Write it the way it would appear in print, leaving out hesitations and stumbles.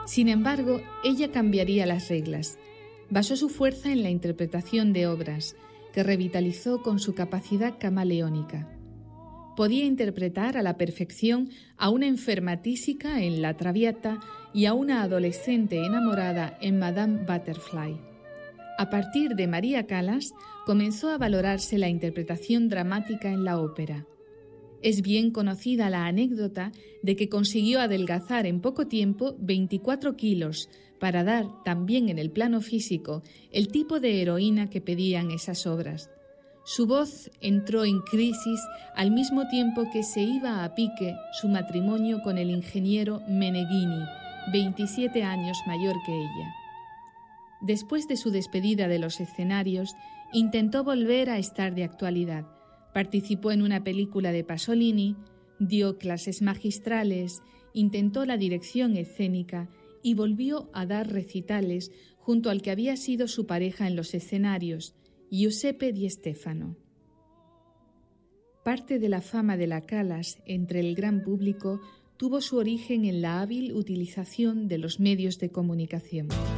Sin embargo, ella cambiaría las reglas. Basó su fuerza en la interpretación de obras, que revitalizó con su capacidad camaleónica. Podía interpretar a la perfección a una enferma tísica en La Traviata y a una adolescente enamorada en Madame Butterfly. A partir de María Callas comenzó a valorarse la interpretación dramática en la ópera. Es bien conocida la anécdota de que consiguió adelgazar en poco tiempo 24 kilos para dar, también en el plano físico, el tipo de heroína que pedían esas obras. Su voz entró en crisis al mismo tiempo que se iba a pique su matrimonio con el ingeniero Meneghini, 27 años mayor que ella. Después de su despedida de los escenarios, intentó volver a estar de actualidad. Participó en una película de Pasolini, dio clases magistrales, intentó la dirección escénica y volvió a dar recitales junto al que había sido su pareja en los escenarios, Giuseppe Di Stefano. Parte de la fama de la Callas entre el gran público tuvo su origen en la hábil utilización de los medios de comunicación.